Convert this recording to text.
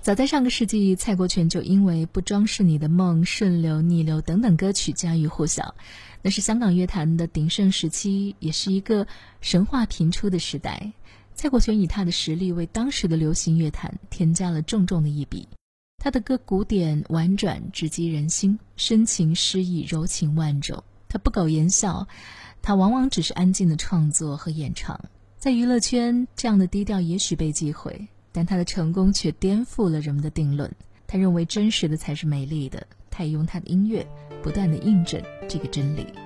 早在上个世纪，蔡国权就因为《不装饰你的梦》《顺流逆流》等等歌曲家喻户晓，那是香港乐坛的鼎盛时期，也是一个神话频出的时代。蔡国权以他的实力为当时的流行乐坛添加了重重的一笔。他的歌古典婉转，直击人心，深情诗意，柔情万种。他不苟言笑，他往往只是安静的创作和演唱。在娱乐圈，这样的低调也许被忌讳，但他的成功却颠覆了人们的定论。他认为真实的才是美丽的，他也用他的音乐不断地印证这个真理。